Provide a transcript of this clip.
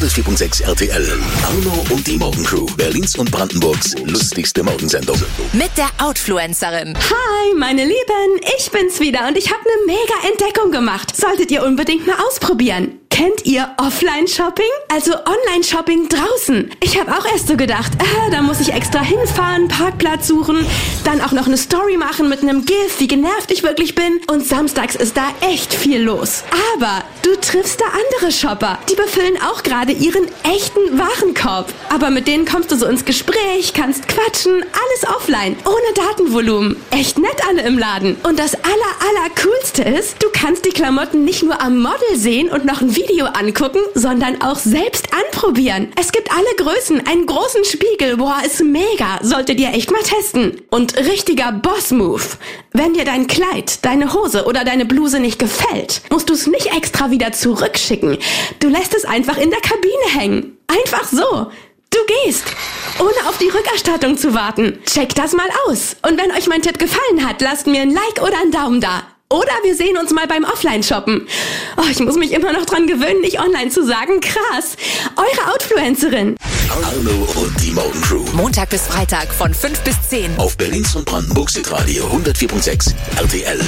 104.6 RTL. Arno und die Morgencrew. Berlins und Brandenburgs lustigste Morgensendung. Mit der Outfluencerin. Hi, meine Lieben, ich bin's wieder und ich habe eine mega Entdeckung gemacht. Solltet ihr unbedingt mal ausprobieren. Kennt ihr Offline-Shopping? Also Online-Shopping draußen. Ich habe auch erst so gedacht, da muss ich extra hinfahren, Parkplatz suchen, dann auch noch eine Story machen mit einem GIF, wie genervt ich wirklich bin. Und samstags ist da echt viel los. Aber du triffst da andere Shopper. Die befüllen auch gerade ihren echten Warenkorb. Aber mit denen kommst du so ins Gespräch, kannst quatschen, alles offline, ohne Datenvolumen. Echt nett alle im Laden. Und das Allercoolste ist, du kannst die Klamotten nicht nur am Model sehen und noch ein Video angucken, sondern auch selbst anprobieren. Es gibt alle Größen, einen großen Spiegel, boah, ist mega, solltet ihr echt mal testen. Und richtiger Boss-Move. Wenn dir dein Kleid, deine Hose oder deine Bluse nicht gefällt, musst du es nicht extra wieder zurückschicken. Du lässt es einfach in der Kabine hängen. Einfach so. Du gehst, ohne auf die Rückerstattung zu warten. Checkt das mal aus. Und wenn euch mein Tipp gefallen hat, lasst mir ein Like oder einen Daumen da. Oder wir sehen uns mal beim Offline-Shoppen. Oh, ich muss mich immer noch dran gewöhnen, nicht online zu sagen. Krass. Eure Outfluencerin. Arno und die Morgencrew. Montag bis Freitag von 5 bis 10. Auf Berlins und Brandenburgs Hitradio 104.6 RTL.